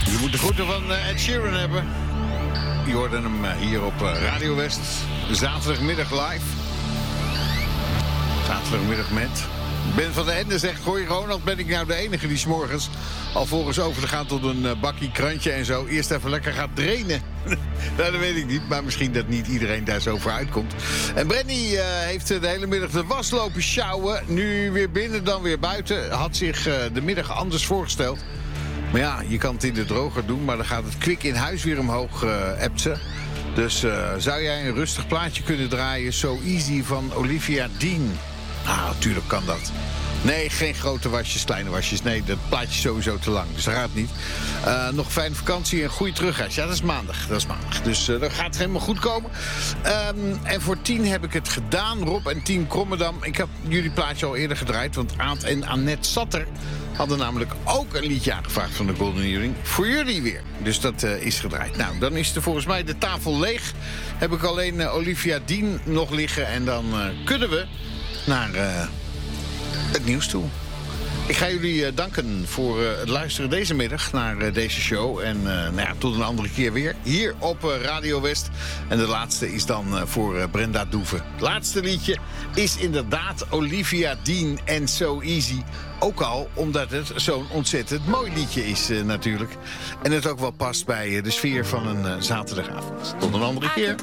Je moet de groeten van Ed Sheeran hebben. Je hoorde hem hier op Radio West. Zaterdagmiddag live. Zaterdagmiddag met... Ben van den Ende zegt, gooi Ronald, ben ik nou de enige die 's morgens alvorens over te gaan tot een bakkie krantje en zo eerst even lekker gaat trainen. Nou, dat weet ik niet, maar misschien dat niet iedereen daar zo voor uitkomt. En Brenny heeft de hele middag de was lopen sjouwen. Nu weer binnen, dan weer buiten. Had zich de middag anders voorgesteld. Maar ja, je kan het in de droger doen, maar dan gaat het kwik in huis weer omhoog, appt ze. Dus zou jij een rustig plaatje kunnen draaien? So Easy van Olivia Dean. Ah, natuurlijk kan dat. Nee, geen grote wasjes, kleine wasjes. Nee, dat plaatje is sowieso te lang. Dus dat gaat niet. Nog een fijne vakantie en goede terugreis. Ja, dat is maandag. Dus dat gaat helemaal goed komen. En voor 10 heb ik het gedaan. Rob en Team Krommedam. Ik heb jullie plaatje al eerder gedraaid. Want Aad en Annette Satter hadden namelijk ook een liedje aangevraagd van de Golden Earring. Voor jullie weer. Dus dat is gedraaid. Nou, dan is er volgens mij de tafel leeg. Heb ik alleen Olivia Dean nog liggen. En dan kunnen we naar het nieuws toe. Ik ga jullie danken voor het luisteren deze middag naar deze show. En tot een andere keer weer hier op Radio West. En de laatste is dan voor Brenda Doeve. Het laatste liedje is inderdaad Olivia Dean en So Easy. Ook al omdat het zo'n ontzettend mooi liedje is natuurlijk. En het ook wel past bij de sfeer van een zaterdagavond. Tot een andere keer.